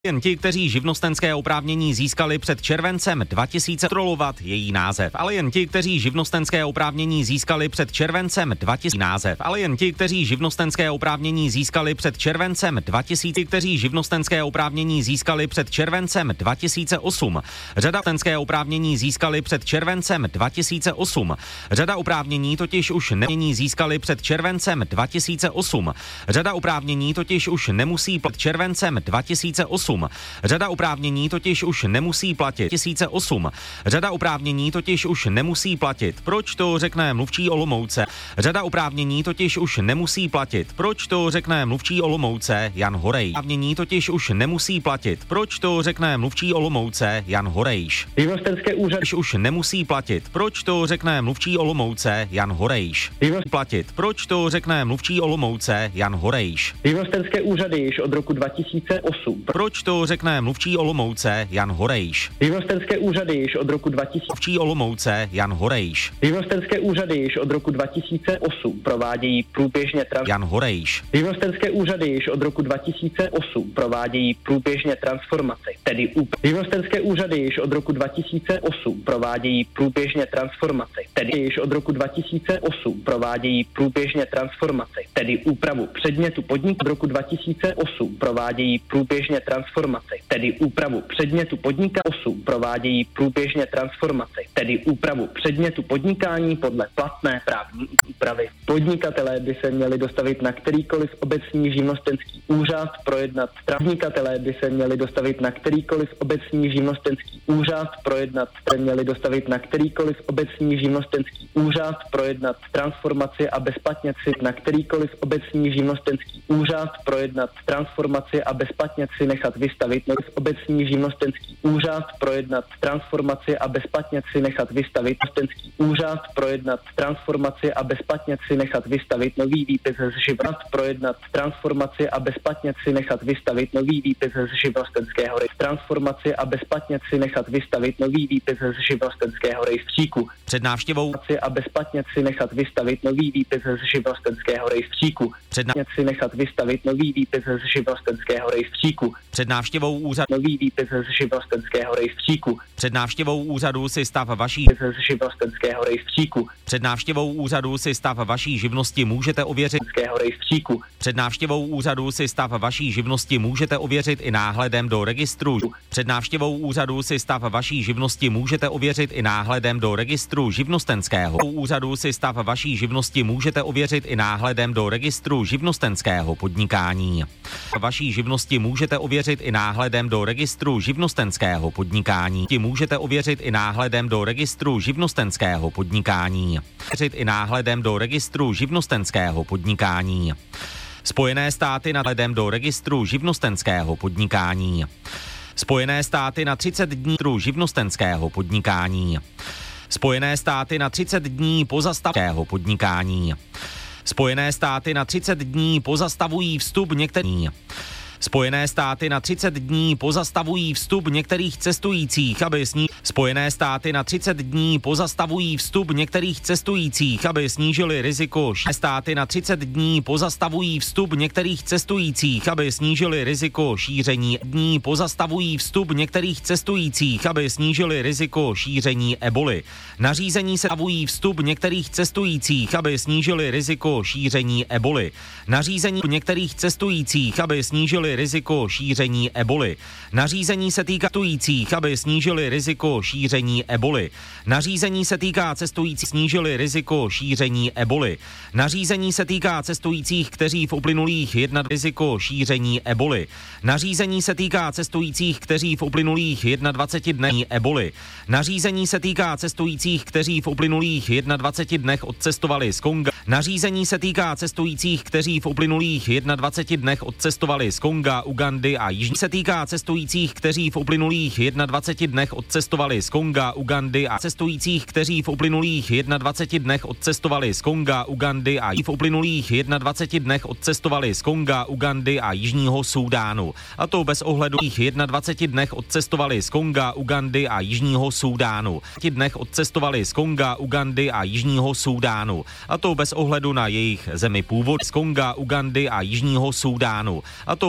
Jen ti, kteří živnostenské oprávnění získali před červencem 2000 kontrolovat její název, ale jen ti, kteří živnostenské oprávnění získali před červencem 2000 název, ale jen ti, kteří živnostenské oprávnění získali před červencem 2000, kteří živnostenské oprávnění získali před červencem 2008. Řada živnostenské oprávnění získali před červencem 2008. Řada oprávnění totiž už nemění získali před červencem 2008. Řada oprávnění totiž už nemusí platit červencem 2008. Řada oprávnění totiž už nemusí platit 2008. Řada oprávnění totiž už nemusí platit. Proč to řekne mluvčí Olomouce? Řada oprávnění totiž už nemusí platit. Proč to řekne mluvčí Olomouce Jan Horej? Oprávnění totiž už nemusí platit. Proč to řekne mluvčí Olomouce Jan Horejš? Živnostenské úřady už nemusí platit. Proč to řekne mluvčí Olomouce Jan Horejš? Platit. Proč to řekne mluvčí Olomouce Jan Horejš? Živnostenské úřady již od roku 2008. Proč to řekne mluvčí Olomouce Jan Horejš? Živnostenské úřady již od roku 2000. Mluvčí Olomouce Jan Horejš. Živnostenské úřady již od roku 2008 provádějí průběžně Jan Horejš. Živnostenské úřady již od roku 2008 provádějí průběžně transformaci, tedy živnostenské úřady již od roku 2008 provádějí průběžně transformaci, tedy již od roku 2008 provádějí průběžně transformaci, tedy úpravu předmětu podniku od roku 2008 provádějí průběžně transformaci, tedy úpravu předmětu podnikání provádějí průběžně transformaci, tedy úpravu předmětu podnikání podle platné právní úpravy. Podnikatelé by se měli dostavit na kterýkoliv obecní živnostenský úřad projednat. Podnikatelé by se měli dostavit na kterýkoliv obecní živnostenský úřad projednat. Měli dostavit na kterýkoliv obecní živnostenský úřad projednat transformaci a bezplatně si na kterýkoliv obecní živnostenský úřad projednat transformaci a bezplatně si nechat vystavit obecní živnostenský úřad projednat transformaci a bezplatně si nechat vystavit živnostenský úřad projednat transformaci a bezplatně si nechat vystavit nový výpis z živnost projednat transformaci a bezplatně si nechat vystavit nový výpis z živnostenského transformaci a bezplatně si nechat vystavit nový výpis z živnostenského rejstříku. Před návštěvou a bezplatně si nechat vystavit nový výpis z živnostenského rejstříku. Si nechat vystavit nový výpis z živnostenského rejstříku. Před návštěvou úřadu nový výpis z živnostenského rejstříku. Před návštěvou úřadu si stav vaší z živnostenského rejstříku. Před návštěvou úřadu si stav vaší živnosti můžete ověřit rejstříku. Před návštěvou úřadu si stav vaší živnosti můžete ověřit i náhledem do registru. Před návštěvou úřadu si stav vaší živnosti můžete ověřit i náhledem do registru živnostenského. Úřadu si stav vaší živnosti můžete ověřit i náhledem do registru živnostenského podnikání. Vaší živnosti můžete ověřit i náhledem do registru živnostenského podnikání. Můžete ověřit i náhledem do registru živnostenského podnikání. Ověřit i náhledem do registru živnostenského podnikání. Spojené státy náhledem do registru živnostenského podnikání. Spojené státy na 30 dní živnostenského podnikání. Spojené státy na 30 dní pozastavného podnikání. Spojené státy na 30 dní pozastavují vstup některých. Spojené státy na 30 dní pozastavují vstup některých cestujících, aby Spojené státy na 30 dní pozastavují vstup některých cestujících, aby snížili riziko. Státy na 30 dní pozastavují vstup některých cestujících, aby snížili riziko šíření. Dní pozastavují vstup některých cestujících, aby snížili riziko šíření eboli. Nařízení se stavují vstup některých cestujících, aby snížili riziko šíření eboli. Nařízení některých cestujících, aby snížili riziko šíření eboli. Nařízení se týká cestujících, aby snížili riziko šíření eboli. Nařízení se týká cestujících, snížili riziko šíření eboli. Nařízení se týká cestujících, kteří v uplynulých riziko šíření eboli. Nařízení se týká cestujících, kteří v uplynulých 21 dnech eboli. Nařízení se týká cestujících, kteří v uplynulých 21 dnech odcestovali z Konga. Nařízení se týká cestujících, kteří v uplynulých 21 dnech odcestovali z Konga, Ugandy a Jižní. Se týká cestujících, kteří v uplynulých 21 dnech odcestovali z Konga, Ugandy a cestujících, kteří v uplynulých 21 dnech odcestovali z Konga, Ugandy a v uplynulých 21 dnech odcestovali z Konga, Ugandy a Jižního Súdánu. A to bez ohledu 21 dnech odcestovali z Konga, Ugandy a Jižního Súdánu. Dnech odcestovali z Konga, Ugandy a Jižního Súdánu. A to bez ohledu na jejich zemi původ z Konga, Ugandy a Jižního Súdánu. A to